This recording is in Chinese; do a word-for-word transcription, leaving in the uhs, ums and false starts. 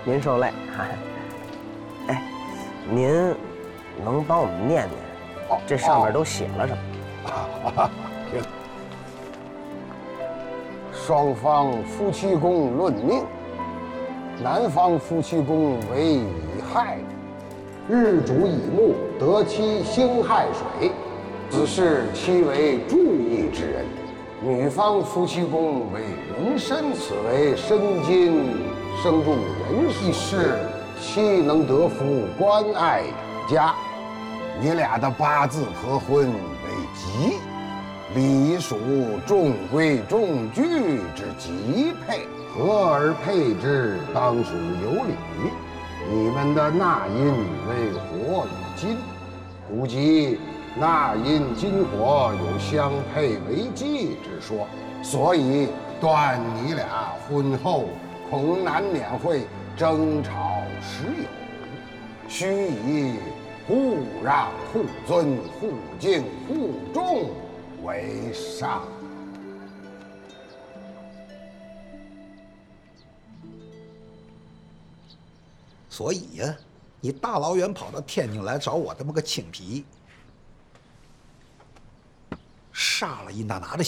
您受累哈。哎，您能帮我们念念， 哦、 这上面都写了什么？ 啊，听。双方夫妻宫论命，男方夫妻宫为乙亥，日主乙木，得妻辛亥水，子氏妻为注意之人。女方夫妻宫为壬申，此为申金生助人一世，妻能得夫，关爱养家。你俩的八字合婚为吉，理属中规中矩之吉配，合而配之，当属有理。你们的纳音为火与金，古籍纳音金火有相配为忌之说，所以断你俩婚后恐难免会争吵时有，须以互让互尊互敬互重为上。 所以呀、啊，你大老远跑到天津来找我这么个亲皮，傻了一哪哪的